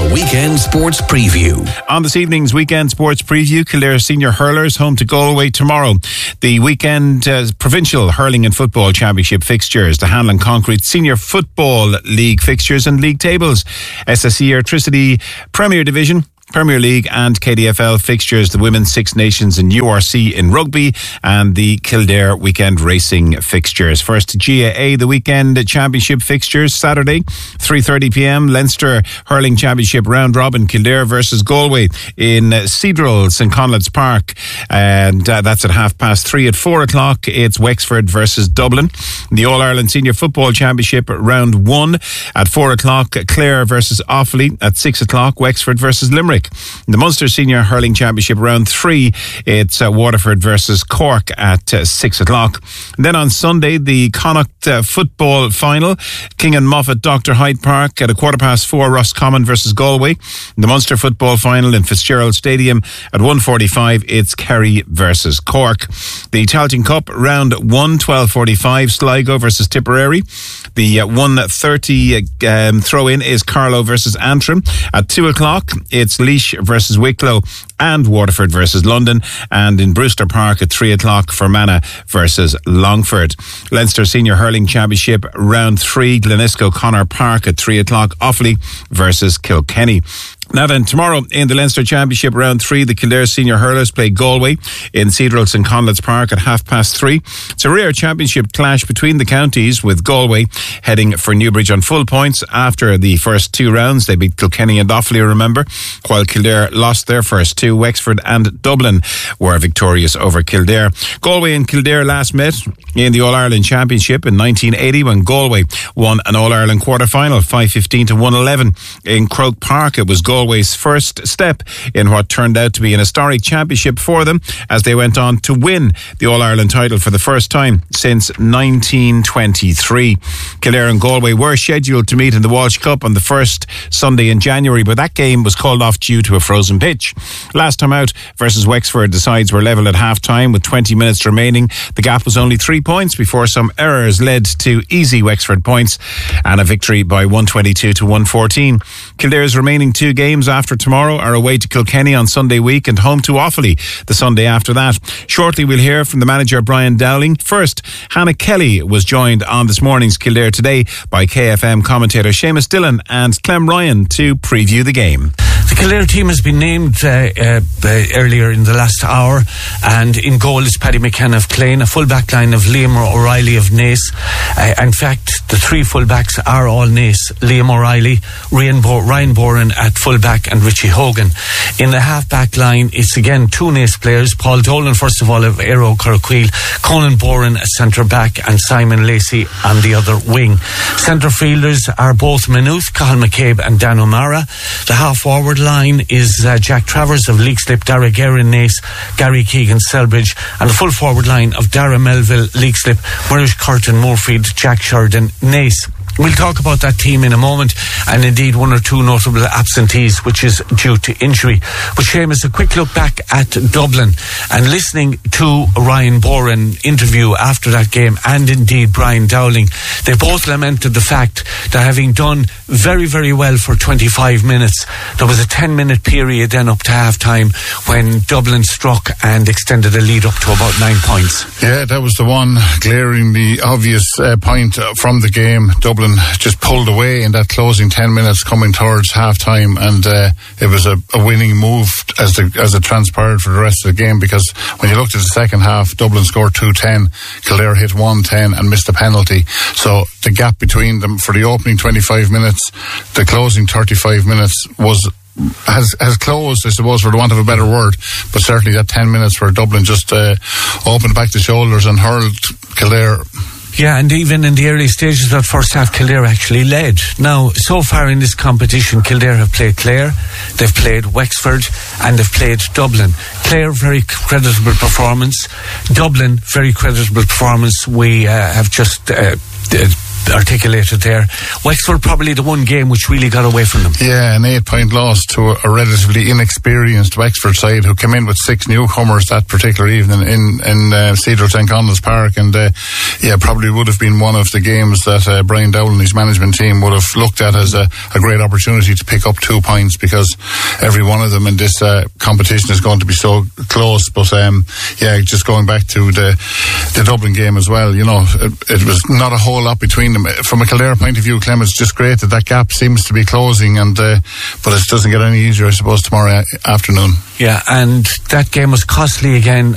The Weekend Sports Preview. On this evening's Weekend Sports Preview, Kildare Senior Hurlers home to Galway tomorrow. The weekend Provincial Hurling and Football Championship fixtures, the Hanlon Concrete Senior Football League fixtures and league tables, SSE Airtricity Premier Division, Premier League and KDFL fixtures, the Women's Six Nations and URC in rugby, and the Kildare Weekend Racing fixtures. First, GAA, the Weekend Championship fixtures, Saturday, 3:30pm, Leinster Hurling Championship Round Robin, Kildare versus Galway in Cedral, St. Conleth's Park, and that's at 3:30. At 4 o'clock, it's Wexford versus Dublin. The All-Ireland Senior Football Championship Round 1, at 4 o'clock, Clare versus Offaly. At 6 o'clock, Wexford versus Limerick. The Munster Senior Hurling Championship Round 3, it's Waterford versus Cork at 6 o'clock. And then on Sunday, the Connacht Football Final, King and Moffat Dr. Hyde Park at 4:15, Roscommon versus Galway. The Munster Football Final in Fitzgerald Stadium at 1:45, it's Kerry versus Cork. The Tailteann Cup Round 1, 12:45, Sligo versus Tipperary. The 1:30 throw-in is Carlow versus Antrim. At 2 o'clock, it's Laois versus Wicklow and Waterford versus London. And in Brewster Park at 3 o'clock, Fermanagh versus Longford. Leinster Senior Hurling Championship Round 3, Glenisco Connor Park at 3 o'clock, Offaly versus Kilkenny. Now then, tomorrow in the Leinster Championship Round 3, the Kildare Senior Hurlers play Galway in Cedral St. Conleth's Park at 3:30. It's a rare championship clash between the counties, with Galway heading for Newbridge on full points after the first two rounds. They beat Kilkenny and Offaly, remember, while Kildare lost their first two. Wexford and Dublin were victorious over Kildare. Galway and Kildare last met in the All-Ireland Championship in 1980 when Galway won an All-Ireland quarter-final, 5-15 to 1-11 in Croke Park. It was Galway's first step in what turned out to be an historic championship for them, as they went on to win the All-Ireland title for the first time since 1923. Kildare and Galway were scheduled to meet in the Walsh Cup on the first Sunday in January, but that game was called off due to a frozen pitch. Last time out versus Wexford, the sides were level at half-time with 20 minutes remaining. The gap was only 3 points before some errors led to easy Wexford points and a victory by 122 to 114. Kildare's remaining two games after tomorrow are away to Kilkenny on Sunday week and home to Offaly the Sunday after that. Shortly we'll hear from the manager Brian Dowling. First, Hannah Kelly was joined on this morning's Kildare Today by KFM commentator Seamus Dillon and Clem Ryan to preview the game. The Kildare team has been named earlier in the last hour, and in goal is Paddy McKenna of Clane, a full-back line of Liam O'Reilly of Naas. In fact, the three full-backs are all Naas: Liam O'Reilly, Ryan Boren at full-back, and Richie Hogan. In the half-back line, it's again two Naas players: Paul Dolan, first of all, of Aero Corquil, Conan Boren at centre-back, and Simon Lacey on the other wing. Centre fielders are both Maynooth, Cathal McCabe and Dan O'Mara. The half-forward line is Jack Travers of Leixlip, Dara Guerin Naas, Gary Keegan Selbridge, and the full forward line of Dara Melville, Leixlip, Murish Curtin, Moorfield, Jack Sheridan, Naas. We'll talk about that team in a moment, and indeed one or two notable absentees, which is due to injury. But Seamus, a quick look back at Dublin, and listening to Ryan Boren interview after that game, and indeed Brian Dowling, they both lamented the fact that having done very, very well for 25 minutes, there was a 10-minute period then up to half-time when Dublin struck and extended a lead up to about 9 points. Yeah, that was the one glaringly obvious point from the game. Dublin just pulled away in that closing 10 minutes coming towards half-time, and it was a winning move as it transpired for the rest of the game, because when you looked at the second half, Dublin scored 2-10, Kildare hit 1-10 and missed a penalty. So the gap between them for the opening 25 minutes, the closing 35 minutes has closed, I suppose, for the want of a better word, but certainly that 10 minutes where Dublin just opened back the shoulders and hurled Kildare. Yeah, and even in the early stages of that first half, Kildare actually led. Now, so far in this competition, Kildare have played Clare, they've played Wexford, and they've played Dublin. Clare, very creditable performance. Dublin, very creditable performance. We have just articulated there. Wexford probably the one game which really got away from them. Yeah, an 8-point loss to a relatively inexperienced Wexford side who came in with 6 newcomers that particular evening in Cedar St. Conleth's Park, and probably would have been one of the games that Brian Dowell and his management team would have looked at as a great opportunity to pick up 2 points, because every one of them in this competition is going to be so close. But just going back to the Dublin game as well, you know, it was not a whole lot between them. From a Kildare point of view, Clem, it's just great that gap seems to be closing, and but it doesn't get any easier, I suppose, tomorrow afternoon. Yeah, and that game was costly again.